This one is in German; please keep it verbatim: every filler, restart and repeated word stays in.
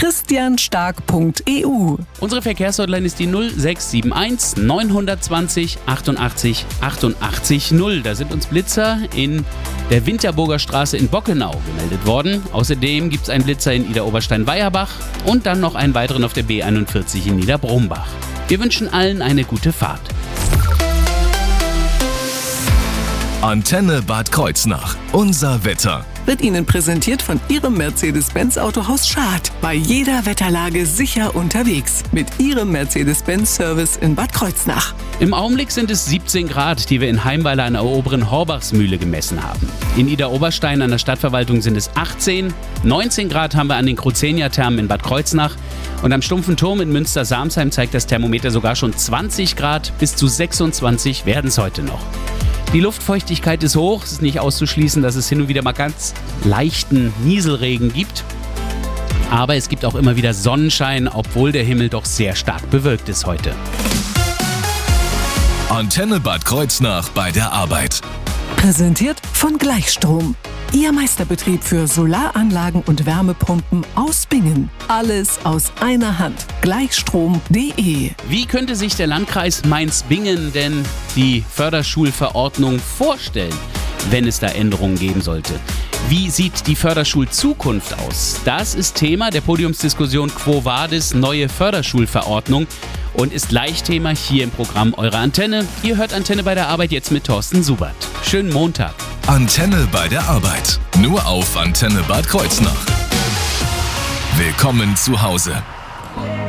christian stark punkt e u. Unsere Verkehrshotline ist die null sechs sieben eins neun zwei null achtundachtzig achtundachtzig null. Da sind uns Blitzer in der Winterburger Straße in Bockenau gemeldet worden. Außerdem gibt es einen Blitzer in Idar-Oberstein-Weierbach und dann noch einen weiteren auf der B einundvierzig in Niederbrumbach. Wir wünschen allen eine gute Fahrt. Antenne Bad Kreuznach. Unser Wetter. Wird Ihnen präsentiert von Ihrem Mercedes-Benz Autohaus Schad. Bei jeder Wetterlage sicher unterwegs. Mit Ihrem Mercedes-Benz-Service in Bad Kreuznach. Im Augenblick sind es siebzehn Grad, die wir in Heimweiler an der oberen Horbachsmühle gemessen haben. In Idar-Oberstein an der Stadtverwaltung sind es achtzehn. neunzehn Grad haben wir an den Kruzenia-Thermen in Bad Kreuznach. Und am Stumpfen Turm in Münster-Samsheim zeigt das Thermometer sogar schon zwanzig Grad. Bis zu sechsundzwanzig werden es heute noch. Die Luftfeuchtigkeit ist hoch. Es ist nicht auszuschließen, dass es hin und wieder mal ganz leichten Nieselregen gibt. Aber es gibt auch immer wieder Sonnenschein, obwohl der Himmel doch sehr stark bewölkt ist heute. Antenne Bad Kreuznach bei der Arbeit. Präsentiert von Gleichstrom. Ihr Meisterbetrieb für Solaranlagen und Wärmepumpen aus Bingen. Alles aus einer Hand. Gleichstrom punkt de. Wie könnte sich der Landkreis Mainz-Bingen denn die Förderschulverordnung vorstellen, wenn es da Änderungen geben sollte? Wie sieht die Förderschulzukunft aus? Das ist Thema der Podiumsdiskussion Quo Vadis neue Förderschulverordnung und ist gleich Thema hier im Programm eurer Antenne. Ihr hört Antenne bei der Arbeit jetzt mit Thorsten Subert. Schönen Montag. Antenne bei der Arbeit. Nur auf Antenne Bad Kreuznach. Willkommen zu Hause.